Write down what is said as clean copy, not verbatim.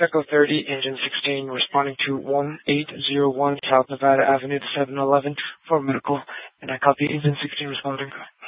Echo 30, Engine 16, responding to 1801 South Nevada Avenue, the 711 for medical, and I copy Engine 16 responding.